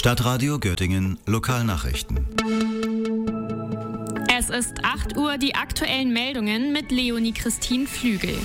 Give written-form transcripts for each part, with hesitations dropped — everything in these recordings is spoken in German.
Stadtradio Göttingen Lokalnachrichten. Es ist 8 Uhr, die aktuellen Meldungen mit Leonie Christine Flügel.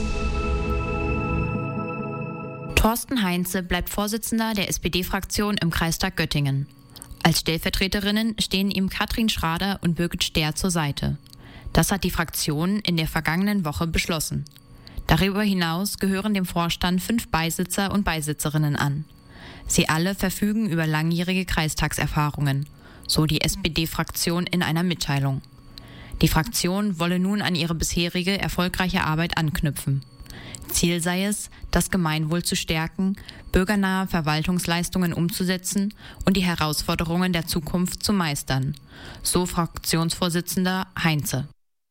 Thorsten Heinze bleibt Vorsitzender der SPD-Fraktion im Kreistag Göttingen. Als Stellvertreterinnen stehen ihm Katrin Schrader und Birgit Stehr zur Seite. Das hat die Fraktion in der vergangenen Woche beschlossen. Darüber hinaus gehören dem Vorstand 5 Beisitzer und Beisitzerinnen an. Sie alle verfügen über langjährige Kreistagserfahrungen, so die SPD-Fraktion in einer Mitteilung. Die Fraktion wolle nun an ihre bisherige erfolgreiche Arbeit anknüpfen. Ziel sei es, das Gemeinwohl zu stärken, bürgernahe Verwaltungsleistungen umzusetzen und die Herausforderungen der Zukunft zu meistern, so Fraktionsvorsitzender Heinze.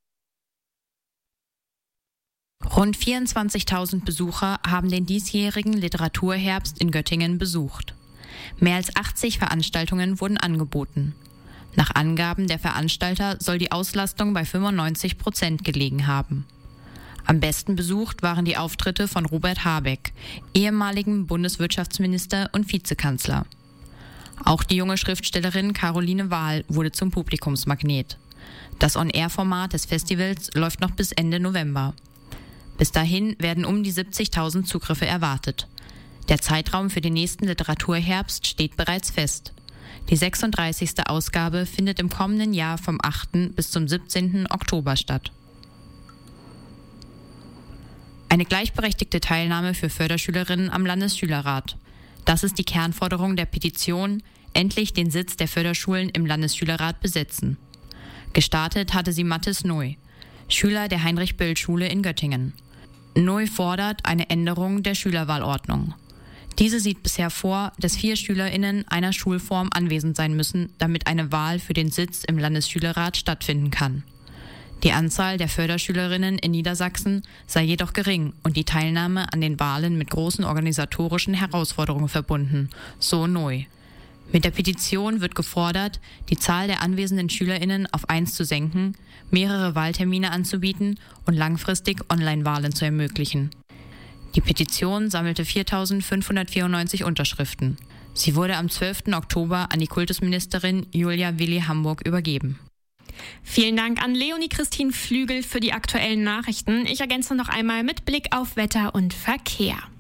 Rund 24.000 Besucher haben den diesjährigen Literaturherbst in Göttingen besucht. Mehr als 80 Veranstaltungen wurden angeboten. Nach Angaben der Veranstalter soll die Auslastung bei 95% gelegen haben. Am besten besucht waren die Auftritte von Robert Habeck, ehemaligem Bundeswirtschaftsminister und Vizekanzler. Auch die junge Schriftstellerin Caroline Wahl wurde zum Publikumsmagnet. Das On-Air-Format des Festivals läuft noch bis Ende November. Bis dahin werden um die 70.000 Zugriffe erwartet. Der Zeitraum für den nächsten Literaturherbst steht bereits fest. Die 36. Ausgabe findet im kommenden Jahr vom 8. bis zum 17. Oktober statt. Eine gleichberechtigte Teilnahme für Förderschülerinnen am Landesschülerrat. Das ist die Kernforderung der Petition, endlich den Sitz der Förderschulen im Landesschülerrat besetzen. Gestartet hatte sie Mathis Neu, Schüler der Heinrich-Böll-Schule in Göttingen. Neu fordert eine Änderung der Schülerwahlordnung. Diese sieht bisher vor, dass 4 SchülerInnen einer Schulform anwesend sein müssen, damit eine Wahl für den Sitz im Landesschülerrat stattfinden kann. Die Anzahl der Förderschülerinnen in Niedersachsen sei jedoch gering und die Teilnahme an den Wahlen mit großen organisatorischen Herausforderungen verbunden, so Neu. Mit der Petition wird gefordert, die Zahl der anwesenden SchülerInnen auf 1 zu senken, mehrere Wahltermine anzubieten und langfristig Online-Wahlen zu ermöglichen. Die Petition sammelte 4.594 Unterschriften. Sie wurde am 12. Oktober an die Kultusministerin Julia Willi Hamburg übergeben. Vielen Dank an Leonie Christine Flügel für die aktuellen Nachrichten. Ich ergänze noch einmal mit Blick auf Wetter und Verkehr.